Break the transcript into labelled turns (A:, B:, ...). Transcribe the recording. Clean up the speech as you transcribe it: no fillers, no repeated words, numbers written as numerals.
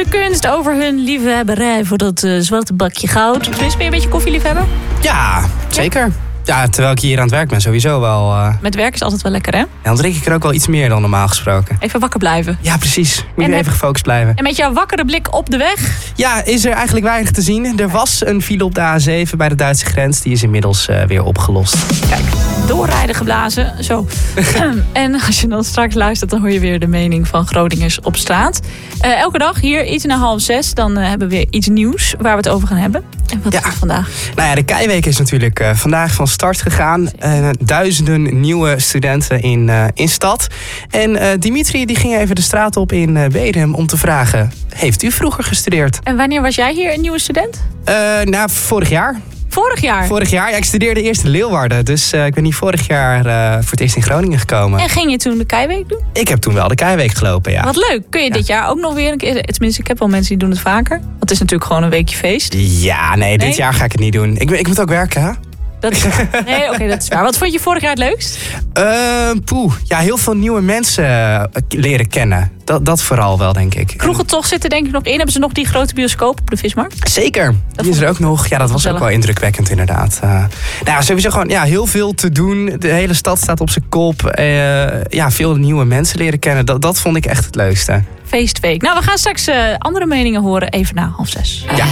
A: de kunst over hun liefhebberij voor dat zwarte bakje goud. Ben je een beetje koffieliefhebber?
B: Ja, zeker. Ja, terwijl ik hier aan het werk ben, sowieso wel.
A: Met werk is altijd wel lekker, hè?
B: Ja, dan drink ik er ook wel iets meer dan normaal gesproken.
A: Even wakker blijven.
B: Ja, precies. Moet je even gefocust blijven.
A: En met jouw wakkere blik op de weg?
B: Ja, is er eigenlijk weinig te zien. Er was een file op de A7 bij de Duitse grens. Die is inmiddels weer opgelost.
A: Kijk, doorrijden geblazen. Zo. En als je dan straks luistert, dan hoor je weer de mening van Groningers op straat. Elke dag hier, iets na 5:30, dan hebben we weer iets nieuws waar we het over gaan hebben. En wat is het vandaag?
B: Nou ja, de Keiweek is natuurlijk vandaag van start gegaan. Duizenden nieuwe studenten in stad. En Dimitri die ging even de straat op in Bedum om te vragen: heeft u vroeger gestudeerd?
A: En wanneer was jij hier een nieuwe student?
B: Vorig jaar.
A: Vorig jaar?
B: Vorig jaar. Ja, ik studeerde eerst in Leeuwarden. Dus ik ben hier vorig jaar voor het eerst in Groningen gekomen.
A: En ging je toen de Keiweek doen?
B: Ik heb toen wel de Keiweek gelopen, ja.
A: Wat leuk. Kun je dit jaar ook nog weer een keer... Tenminste, ik heb wel mensen die doen het vaker. Want het is natuurlijk gewoon een weekje feest.
B: Ja, nee, dit jaar ga ik het niet doen. Ik moet ook werken, hè?
A: Dat is waar. Nee, oké, dat is waar. Wat vond je vorig jaar het leukst?
B: Ja, heel veel nieuwe mensen leren kennen. Dat vooral wel, denk ik.
A: Kroegen toch zitten denk ik nog in. Hebben ze nog die grote bioscoop op de Vismarkt?
B: Zeker. Die is er ook nog. Ja, dat was ook wel indrukwekkend inderdaad. Sowieso gewoon heel veel te doen. De hele stad staat op zijn kop. Veel nieuwe mensen leren kennen. Dat vond ik echt het leukste.
A: Feestweek. Nou, we gaan straks andere meningen horen. Even na 5:30.
B: Ja.